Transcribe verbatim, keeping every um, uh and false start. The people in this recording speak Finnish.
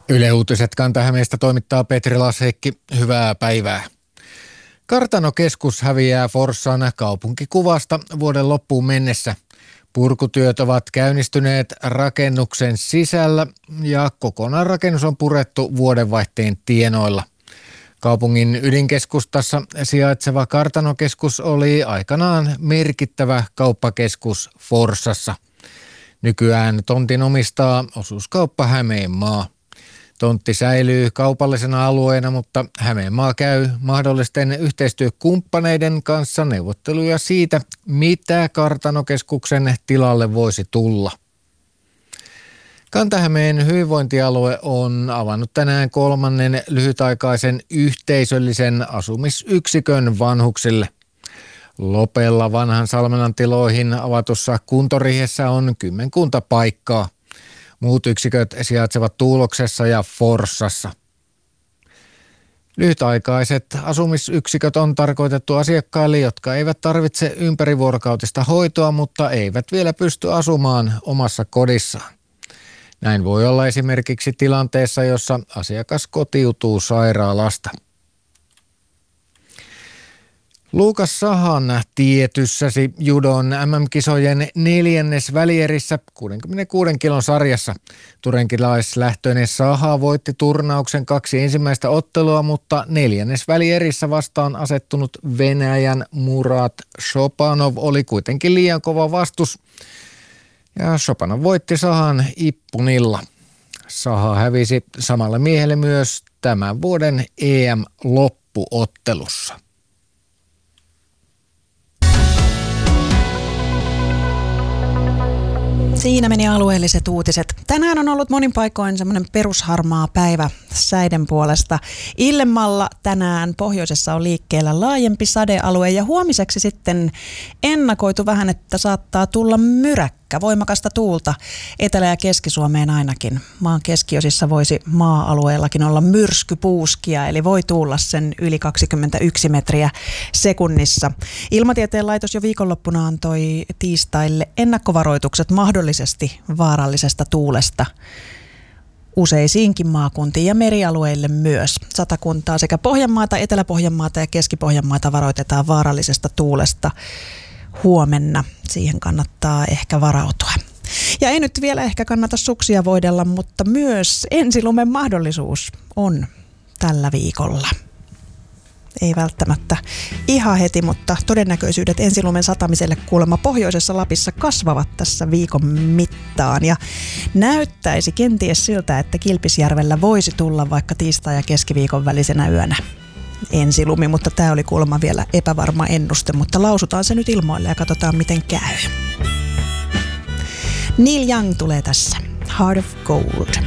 Yle Uutiset Kanta-Hämeestä toimittaa Petri Lasheikki. Hyvää päivää. Kartanokeskus häviää Forssan kaupunkikuvasta vuoden loppuun mennessä. Purkutyöt ovat käynnistyneet rakennuksen sisällä ja kokonaan rakennus on purettu vuodenvaihteen tienoilla. Kaupungin ydinkeskustassa sijaitseva Kartanokeskus oli aikanaan merkittävä kauppakeskus Forssassa. Nykyään tontin omistaa osuuskauppa Hämeenmaa. Tontti säilyy kaupallisena alueena, mutta Hämeenmaa käy mahdollisten yhteistyökumppaneiden kanssa neuvotteluja siitä, mitä Kartanokeskuksen tilalle voisi tulla. Kanta-Hämeen hyvinvointialue on avannut tänään kolmannen lyhytaikaisen yhteisöllisen asumisyksikön vanhuksille. Lopella vanhan Salmelan tiloihin avatussa kuntorihessä on kymmenkunta paikkaa. Muut yksiköt sijaitsevat Tuuloksessa ja Forssassa. Lyhytaikaiset asumisyksiköt on tarkoitettu asiakkaille, jotka eivät tarvitse ympärivuorokautista hoitoa, mutta eivät vielä pysty asumaan omassa kodissaan. Näin voi olla esimerkiksi tilanteessa, jossa asiakas kotiutuu sairaalasta. Luukas Sahan tietyssäsi judon M M-kisojen neljännes välierissä kuudenkymmenenkuuden kilon sarjassa. Turenkilaislähtöinen Saha voitti turnauksen kaksi ensimmäistä ottelua, mutta neljännes välierissä vastaan asettunut Venäjän Murat Shopanov oli kuitenkin liian kova vastus. Ja Shopanov voitti Sahan ippunilla. Saha hävisi samalle miehelle myös tämän vuoden E M-loppuottelussa. Siinä meni alueelliset uutiset. Tänään on ollut monin paikoin semmoinen perusharmaa päivä säiden puolesta. Illemmalla tänään pohjoisessa on liikkeellä laajempi sadealue ja huomiseksi sitten ennakoitu vähän, että saattaa tulla myräkkä, voimakasta tuulta Etelä- ja Keski-Suomeen ainakin. Maan keskiosissa voisi maa-alueellakin olla myrskypuuskia, eli voi tuulla sen yli kaksikymmentäyksi metriä sekunnissa. Ilmatieteen laitos jo viikonloppuna antoi tiistaille ennakkovaroitukset mahdollisesti vaarallisesta tuulesta useisiinkin maakuntiin ja merialueille myös. Satakuntaa sekä Pohjanmaata, Etelä-Pohjanmaata ja Keski-Pohjanmaata varoitetaan vaarallisesta tuulesta huomenna. Siihen kannattaa ehkä varautua. Ja ei nyt vielä ehkä kannata suksia voidella, mutta myös ensilumen mahdollisuus on tällä viikolla. Ei välttämättä ihan heti, mutta todennäköisyydet ensilumen satamiselle kuulemma pohjoisessa Lapissa kasvavat tässä viikon mittaan. Ja näyttäisi kenties siltä, että Kilpisjärvellä voisi tulla vaikka tiistai- ja keskiviikon välisenä yönä ensilumi, mutta tämä oli kuulemma vielä epävarma ennuste, mutta lausutaan se nyt ilmoille ja katsotaan miten käy. Neil Young tulee tässä. Heart of Gold.